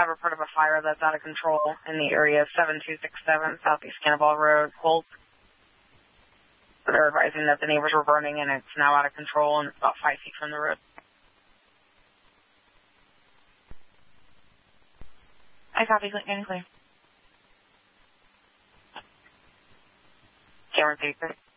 have a report of a fire that's out of control in the area of 7267 Southeast Cannibal Road, Holt. They're advising that the neighbors were burning and it's now out of control and it's about 5 feet from the road. I copy, clear. Cameron Paper.